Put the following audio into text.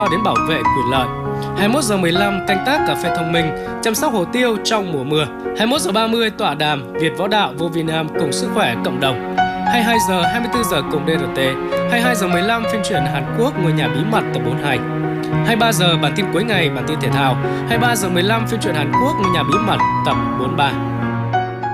đến bảo vệ quyền lợi. 21 giờ 15 canh tác cà phê thông minh, chăm sóc hồ tiêu trong mùa mưa. 21 giờ 30 tọa đàm Việt Võ Đạo vô Việt Nam cùng sức khỏe cộng đồng. 22 giờ 24 giờ cùng DRT. 22 giờ 15 phim truyện Hàn Quốc Ngôi nhà bí mật tập 42. 23 giờ bản tin cuối ngày, bản tin thể thao. 23 giờ 15 phim truyện Hàn Quốc Ngôi nhà bí mật tập 43.